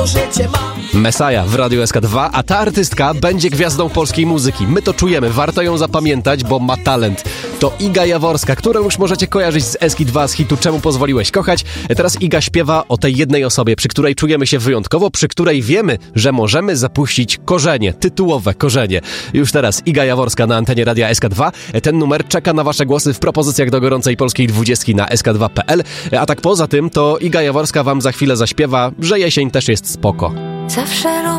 to życie mam. Messiah w Radiu SK2, a ta artystka będzie gwiazdą polskiej muzyki. My to czujemy, warto ją zapamiętać, bo ma talent. To Iga Jaworska, którą już możecie kojarzyć z SK2, z hitu Czemu pozwoliłeś kochać. Teraz Iga śpiewa o tej jednej osobie, przy której czujemy się wyjątkowo, przy której wiemy, że możemy zapuścić korzenie, tytułowe korzenie. Już teraz Iga Jaworska na antenie Radia SK2. Ten numer czeka na wasze głosy w propozycjach do gorącej polskiej 20 na sk2.pl. A tak poza tym, to Iga Jaworska wam za chwilę zaśpiewa, że jesień też jest spoko. Zawsze